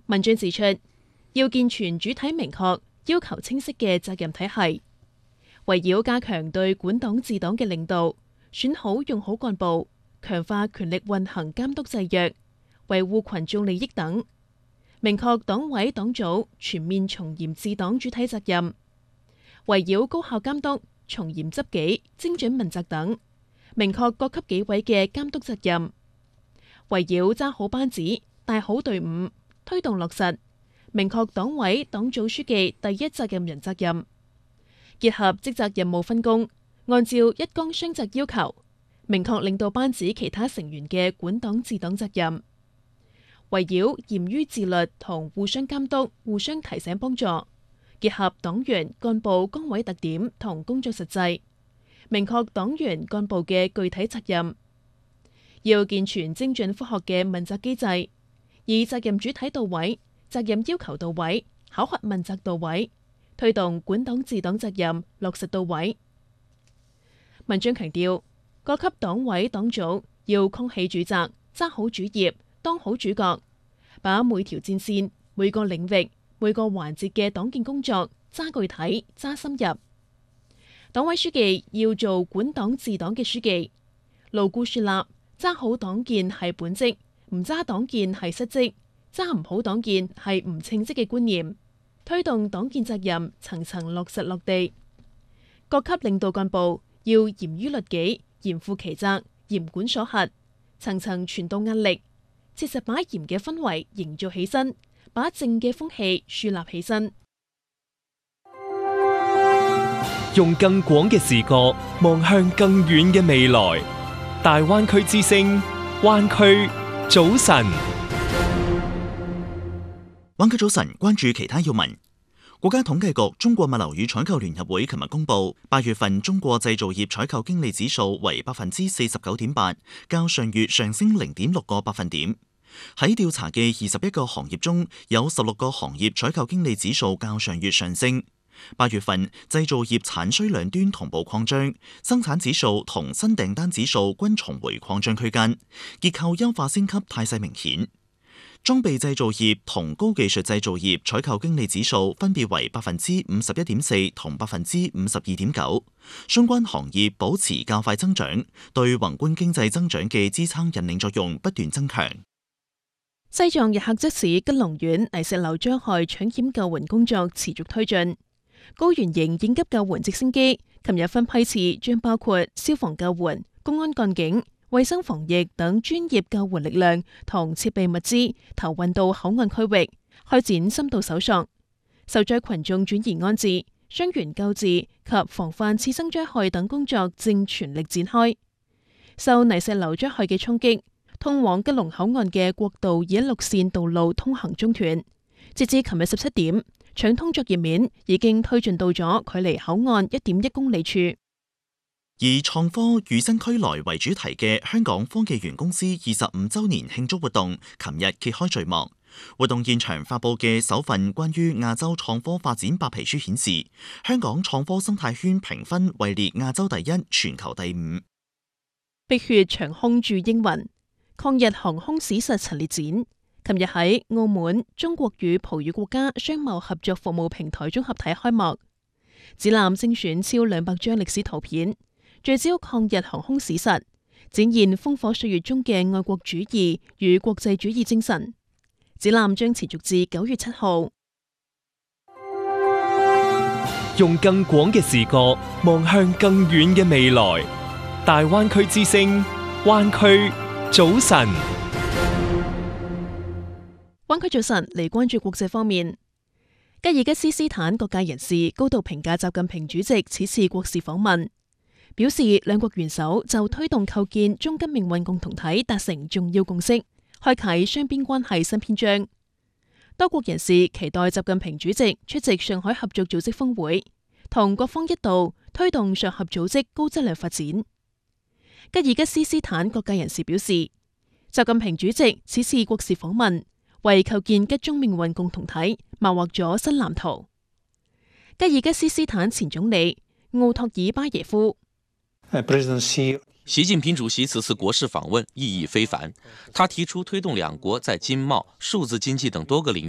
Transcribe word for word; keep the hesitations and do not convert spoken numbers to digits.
文章指出，要健全主體明確、要求清晰嘅責任體系，圍繞加強對管黨治黨嘅領導，選好用好幹部，強化權力運行監督制約，維護群眾利益等，明確黨委黨組全面從嚴治黨主體責任，圍繞高效監督、從嚴執紀、精準問責等，明確各級紀委嘅監督責任，圍繞揸好班子、帶好隊伍，推動落實，明確黨委黨組書記第一責任人責任，結合職責任務分工，按照一綱雙責要求，明確領導班子其他成員嘅管黨治黨責任，圍繞嚴於自律同互相監督、互相提醒幫助，結合黨員幹部崗位特點同工作實際，明確黨員幹部嘅具體責任，要健全精準科學嘅問責機制，以責任主體到位、責任要求到位、考核問責到位，推動管黨治黨責任落實到位。文章強調，各級黨委黨組要扛起主責、揸好主業、當好主角，把每條戰線、每個領域、每個環節嘅黨建工作揸具體、揸深入。黨委書記要做管黨治黨嘅書記，牢固樹立揸好黨建係本職，唔揸黨建係失職，揸唔好黨建係唔稱職嘅觀念，推動黨建責任層層落實落地。各級領導幹部要嚴於律己、嚴負其責、嚴管所轄，層層傳導壓力，切實把嚴嘅氛圍營造起身，把正嘅風氣樹立起身。 用更廣嘅視角望向更遠嘅未來。大灣區之聲，灣區早晨。 灣區早晨，關注其他要聞。國家統計局中國物流與採購聯合會琴日公布，八月份中國製造業採購經理指數為百分之四十九點八，較上月上升零點六個百分點。喺調查嘅二十一個行業中，有十六個行業採購經理指數較上月上升。八月份製造業產需兩端同步擴張，生產指數同新訂單指數均重回擴張區間，結構優化升級態勢明顯。裝備製造業同高技術製造業採購經理指數分別為百分之五十一點四同百分之五十二點九，相關行業保持較快增長，對宏觀經濟增長嘅支撐引領作用不斷增強。 西藏日喀則市吉龍縣泥石流災害搶險救援工作持續推進，高原型應急救援直升機琴日分批次將包括消防救援、公安幹警、衛生防疫等專業救援力量同設備物資投運到口岸區域，開展深度搜索，受災群眾轉移安置、傷員救治及防範次生災害等工作正全力展開。受泥石流災害嘅衝擊，通往吉隆口岸嘅國道二一六線道路通行中斷，截至琴日十七點，搶通作業面已經推進到咗距離口岸一點一公里處。 以創科與生俱來為主題嘅香港科技園公司二十五週年慶祝活動，琴日揭開序幕。活動現場發佈嘅首份關於亞洲創科發展白皮書顯示，香港創科生態圈評分位列亞洲第一、全球第五。 碧血長空駐英雲抗日航空史實陳列展，琴日喺澳門中國與葡語國家商貿合作服務平台綜合體開幕。展覽精選超兩百張歷史圖片，聚焦抗日航空史實，展現烽火歲月中嘅愛國主義與國際主義精神。展覽將持續至九月七號。 用更廣嘅視角望向更遠嘅未來。大灣區之聲，灣區早晨。 灣區早晨嚟關注國際方面。吉爾吉斯斯坦各界人士高度評價習近平主席此次國事訪問，表示兩國元首就推動構建中吉命運共同體達成重要共識，開啟雙邊關係新篇章。多國人士期待習近平主席出席上海合作組織峰會，同各方一道推動上合組織高質量發展。吉爾吉斯斯坦各界人士表示，習近平主席此次國事訪問為構建吉中命運共同體謀劃咗新藍圖。吉爾吉斯斯坦前總理奧托爾巴耶夫， 習近平主席此次國事訪問意義非凡，他提出推動兩國在經貿、數字經濟等多個領域